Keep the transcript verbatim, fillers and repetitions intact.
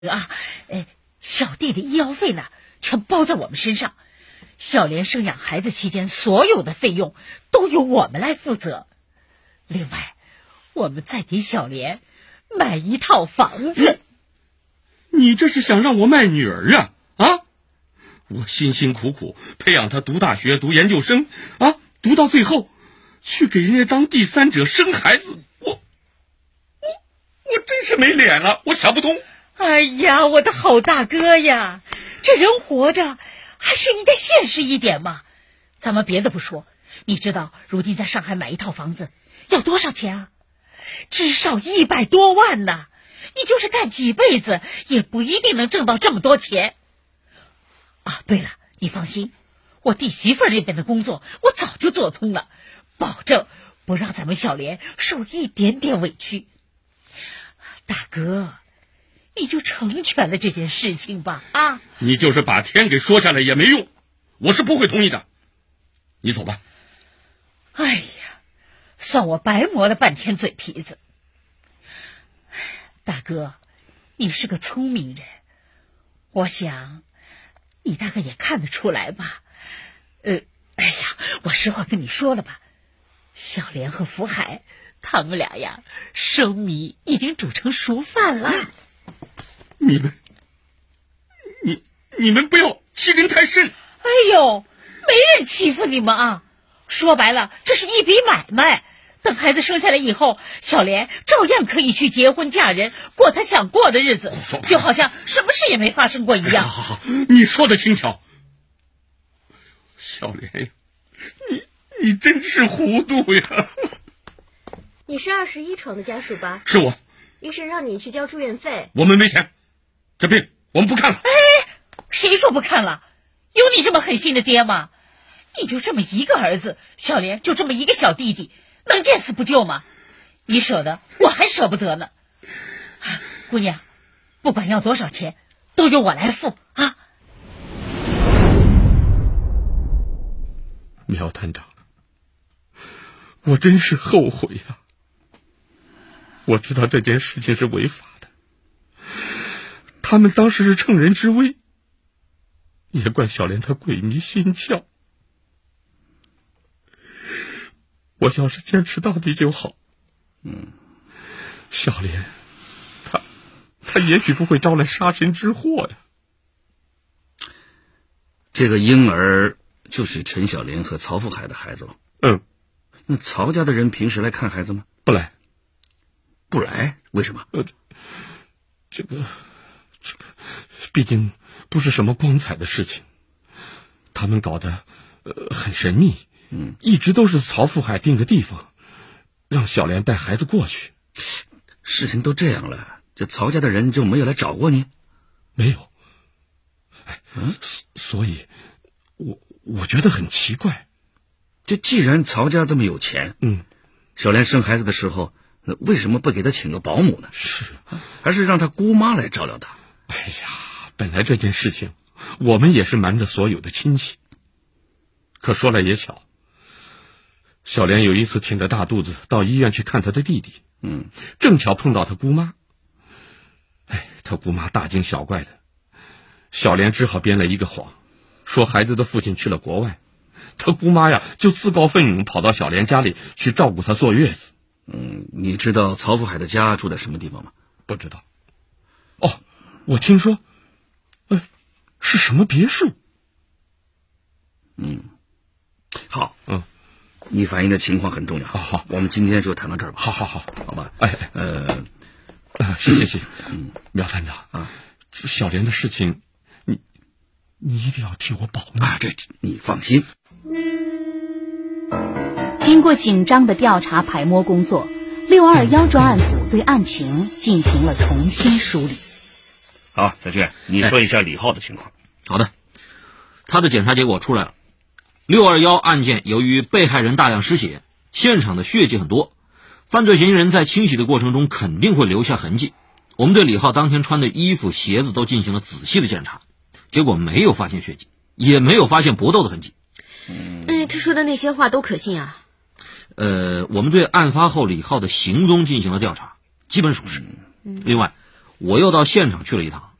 啊，呃，小弟的医药费呢，全包在我们身上。小莲生养孩子期间所有的费用都由我们来负责。另外，我们再给小莲买一套房子。 你这是想让我卖女儿啊？啊！我辛辛苦苦培养她读大学、读研究生，啊，读到最后，去给人家当第三者生孩子，我，我，我真是没脸了，我想不通。 哎呀，我的好大哥呀，这人活着还是应该现实一点嘛。咱们别的不说，你知道如今在上海买一套房子要多少钱啊？至少一百多万呢。你就是干几辈子也不一定能挣到这么多钱啊！对了，你放心，我弟媳妇那边的工作我早就做通了，保证不让咱们小莲受一点点委屈。大哥，你就成全了这件事情吧啊！ 你就是把天给说下来也没用，我是不会同意的。你走吧。 哎呀，算我白磨了半天嘴皮子。大哥，你是个聪明人，我想你大概也看得出来吧。呃，哎呀，我实话跟你说了吧，小莲和福海他们俩呀，生米已经煮成熟饭了。 你们，你你们不要欺人太甚！ 哎呦，没人欺负你们啊！说白了，这是一笔买卖。等孩子生下来以后，小莲照样可以去结婚嫁人，过她想过的日子，就好像什么事也没发生过一样。 好好好，你说的轻巧。小莲呀，你你真是糊涂呀！ 你是二十一床的家属吧？ 是我。 医生让你去交住院费。 我们没钱，这病我们不看了。 哎，谁说不看了？有你这么狠心的爹吗？你就这么一个儿子，小莲就这么一个小弟弟，能见死不救吗？你舍得，我还舍不得呢。姑娘，不管要多少钱，都由我来付啊！ 苗探长，我真是后悔呀！我知道这件事情是违法的，他们当时是乘人之危，也怪小莲她鬼迷心窍。我要是坚持到底就好。嗯，小莲，她，她也许不会招来杀身之祸呀。 这个婴儿就是陈小莲和曹福海的孩子了。 嗯， 那曹家的人平时来看孩子吗？ 不来。 不来？为什么？ 呃，这个，这个，毕竟不是什么光彩的事情，他们搞得呃很神秘。嗯，一直都是曹福海定个地方，让小莲带孩子过去。 事情都这样了，这曹家的人就没有来找过你？ 没有。哎，嗯，所以，我我觉得很奇怪。 这既然曹家这么有钱， 嗯， 小莲生孩子的时候，那为什么不给她请个保姆呢？ 是， 还是让她姑妈来照料她？ 哎呀，本来这件事情，我们也是瞒着所有的亲戚。可说来也巧。小莲有一次挺着大肚子到医院去看她的弟弟，嗯，正巧碰到她姑妈。哎，她姑妈大惊小怪的，小莲只好编了一个谎，说孩子的父亲去了国外，她姑妈呀就自告奋勇跑到小莲家里去照顾她坐月子。 嗯，你知道曹福海的家住在什么地方吗？ 不知道。哦，我听说，呃，是什么别墅？ 嗯，好， 嗯。 你反映的情况很重要。 好好， 我们今天就谈到这儿吧。 好好好， 好吧。 哎， 呃， 呃，是是是， 嗯， 苗探长啊， 小莲的事情，你你一定要替我保密啊。这你放心。 经过紧张的调查排摸工作，六二幺专案组对案情进行了重新梳理。 好，小俊，你说一下李浩的情况。 好的，他的检查结果出来了。六二幺案件由于被害人大量失血，现场的血迹很多，犯罪嫌疑人在清洗的过程中肯定会留下痕迹。我们对李浩当天穿的衣服、鞋子都进行了仔细的检查，结果没有发现血迹，也没有发现搏斗的痕迹。 嗯，哎，他说的那些话都可信啊？ 呃，我们对案发后李浩的行踪进行了调查，基本属实。 嗯、 另外， 我又到现场去了一趟，